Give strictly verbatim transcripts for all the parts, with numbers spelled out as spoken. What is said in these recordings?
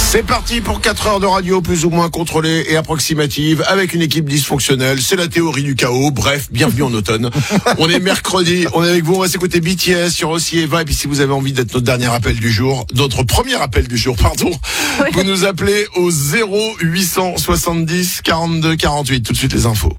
C'est parti pour quatre heures de radio plus ou moins contrôlée et approximative avec une équipe dysfonctionnelle. C'est la théorie du chaos. Bref, bienvenue en automne. On est mercredi, on est avec vous, on va s'écouter B T S sur aussi Eva. Et puis si vous avez envie d'être notre dernier appel du jour, notre premier appel du jour, pardon, oui. Vous nous appelez au zéro huit cent soixante-dix quarante-deux quarante-huit. Tout de suite les infos.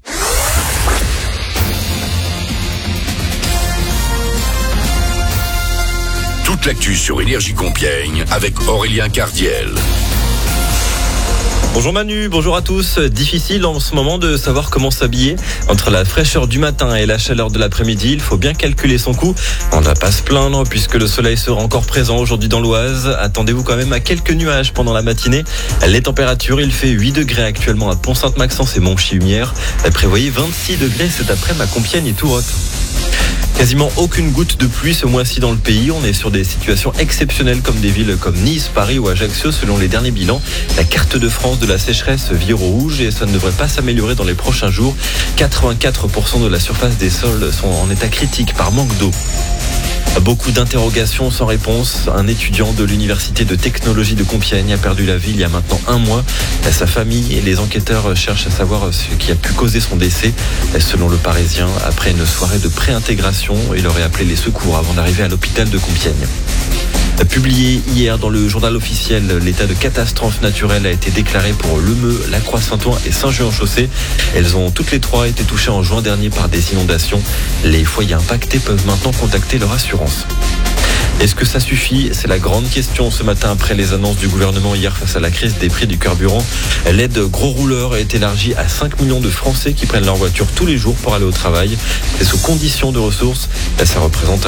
Toute l'actu sur Énergie Compiègne avec Aurélien Cardiel. Bonjour Manu, bonjour à tous. Difficile en ce moment de savoir comment s'habiller. Entre la fraîcheur du matin et la chaleur de l'après-midi, il faut bien calculer son coût. On ne va pas se plaindre puisque le soleil sera encore présent aujourd'hui dans l'Oise. Attendez-vous quand même à quelques nuages pendant la matinée. Les températures, il fait huit degrés actuellement à Pont-Sainte-Maxence et Montchy-Lumière. Prévoyez vingt-six degrés cet après-midi à Compiègne et Tourotte. Quasiment aucune goutte de pluie ce mois-ci dans le pays. On est sur des situations exceptionnelles comme des villes comme Nice, Paris ou Ajaccio selon les derniers bilans. La carte de France de la sécheresse vire au rouge et ça ne devrait pas s'améliorer dans les prochains jours. quatre-vingt-quatre pour cent de la surface des sols sont en état critique par manque d'eau. Beaucoup d'interrogations sans réponse. Un étudiant de l'université de technologie de Compiègne a perdu la vie il y a maintenant un mois. Sa famille et les enquêteurs cherchent à savoir ce qui a pu causer son décès. Selon le Parisien, après une soirée de préintégration, il aurait appelé les secours avant d'arriver à l'hôpital de Compiègne. Publié hier dans le journal officiel, l'état de catastrophe naturelle a été déclaré pour Le Meux, La Croix-Saint-Ouen et Saint-Jean-en-Chaussée. Elles ont toutes les trois été touchées en juin dernier par des inondations. Les foyers impactés peuvent maintenant contacter leur assurance. Est-ce que ça suffit ? C'est la grande question ce matin après les annonces du gouvernement hier face à la crise des prix du carburant. L'aide gros rouleur est élargie à cinq millions de Français qui prennent leur voiture tous les jours pour aller au travail. C'est sous condition de ressources. Ça représente